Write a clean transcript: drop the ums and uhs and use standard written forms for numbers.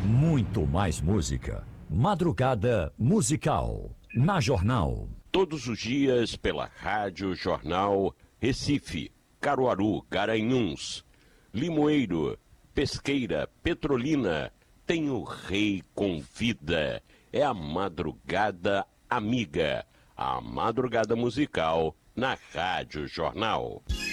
Muito mais música. Madrugada Musical. Na Jornal. Todos os dias pela Rádio Jornal Recife, Caruaru, Garanhuns, Limoeiro, Pesqueira, Petrolina. Tem o Rei Convida. É a Madrugada Amiga. A Madrugada Musical na Rádio Jornal.